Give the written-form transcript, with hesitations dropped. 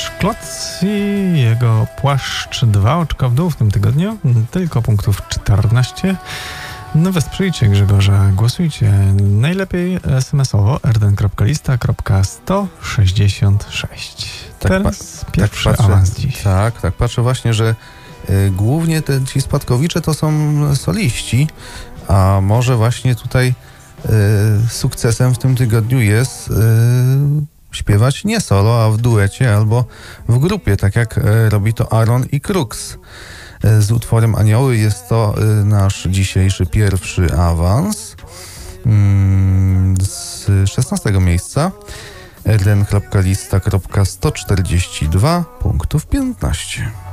Tomasz Kloc i jego płaszcz 2 oczka w dół w tym tygodniu. Tylko punktów 14. No wesprzyjcie Grzegorza, głosujcie najlepiej SMS-owo rden.lista.166. Teraz pierwszy awans dziś. Tak, patrzę właśnie, że głównie ci spadkowicze to są soliści, a może właśnie tutaj sukcesem w tym tygodniu jest śpiewać nie solo, a w duecie albo w grupie, tak jak robi to Aaron i Crux. Z utworem Anioły jest to nasz dzisiejszy pierwszy awans z 16 miejsca rden.lista.142 punktów 15.